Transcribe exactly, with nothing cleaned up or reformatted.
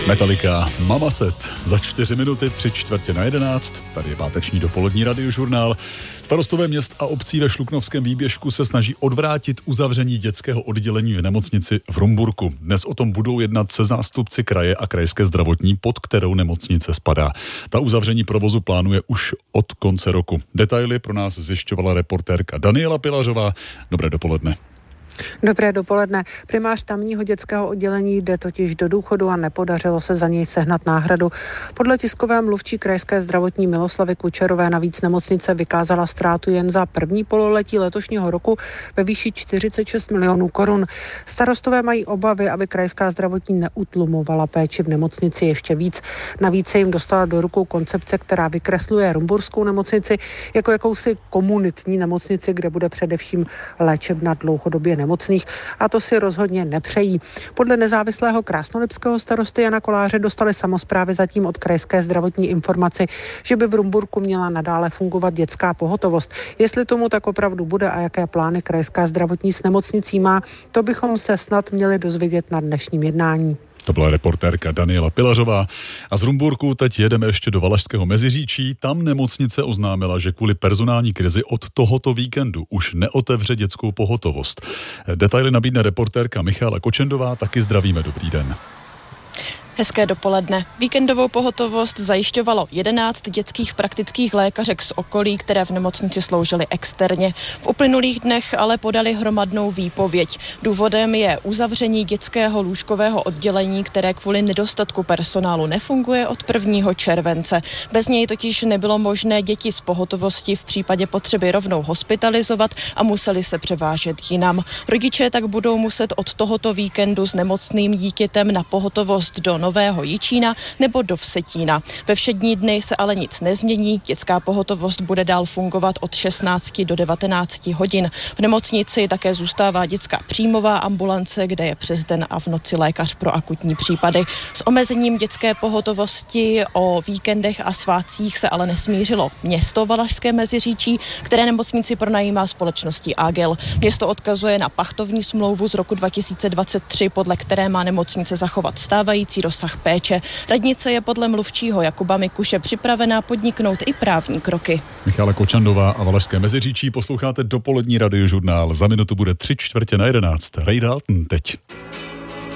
Metallica Mama Set za čtyři minuty, tři čtvrtě na jedenáct. Tady je páteční dopolední radiožurnál. Starostové měst a obcí ve Šluknovském výběžku se snaží odvrátit uzavření dětského oddělení v nemocnici v Rumburku. Dnes o tom budou jednat se zástupci kraje a krajské zdravotní, pod kterou nemocnice spadá. Ta uzavření provozu plánuje už od konce roku. Detaily pro nás zjišťovala reportérka Daniela Pilařová. Dobré dopoledne. Dobré dopoledne. Primář tamního dětského oddělení jde totiž do důchodu a nepodařilo se za něj sehnat náhradu. Podle tiskové mluvčí krajské zdravotní Miloslavy Kučerové navíc nemocnice vykázala ztrátu jen za první pololetí letošního roku ve výši čtyřicet šest milionů korun. Starostové mají obavy, aby krajská zdravotní neutlumovala péči v nemocnici ještě víc. Navíc se jim dostala do rukou koncepce, která vykresluje rumburskou nemocnici jako jakousi komunitní nemocnici, kde bude především léčebna dlouhodobě nemocných, a to si rozhodně nepřejí. Podle nezávislého krásnolipského starosty Jana Koláře dostaly samosprávy zatím od krajské zdravotní informaci, že by v Rumburku měla nadále fungovat dětská pohotovost. Jestli tomu tak opravdu bude a jaké plány krajská zdravotní s nemocnicí má, to bychom se snad měli dozvědět na dnešním jednání. To byla reportérka Daniela Pilařová. A z Rumburku teď jedeme ještě do Valašského Meziříčí. Tam nemocnice oznámila, že kvůli personální krizi od tohoto víkendu už neotevře dětskou pohotovost. Detaily nabídne reportérka Michála Kočendová. Taky zdravíme, dobrý den. Hezké dopoledne. Víkendovou pohotovost zajišťovalo jedenáct dětských praktických lékařek z okolí, které v nemocnici sloužily externě. V uplynulých dnech ale podali hromadnou výpověď. Důvodem je uzavření dětského lůžkového oddělení, které kvůli nedostatku personálu nefunguje od prvního července. Bez něj totiž nebylo možné děti z pohotovosti v případě potřeby rovnou hospitalizovat a museli se převážet jinam. Rodiče tak budou muset od tohoto víkendu s nemocným dítětem na pohotovost do Nového Jičína nebo do Vsetína. Ve všední dny se ale nic nezmění, dětská pohotovost bude dál fungovat od šestnácti do devatenácti hodin. V nemocnici také zůstává dětská příjmová ambulance, kde je přes den a v noci lékař pro akutní případy. S omezením dětské pohotovosti o víkendech a svátcích se ale nesmířilo město Valašské Meziříčí, které nemocnici pronajímá společností Agel. Město odkazuje na pachtovní smlouvu z roku dva tisíce dvacet tři, podle které má nemocnice zachovat stávající rozsah péče. Radnice je podle mluvčího Jakuba Mikuše připravená podniknout i právní kroky. Michála Kočendová a Valašské Meziříčí, posloucháte dopolední radiožurnál. Za minutu bude tři čtvrtě na jedenáct. Ray Dalton teď.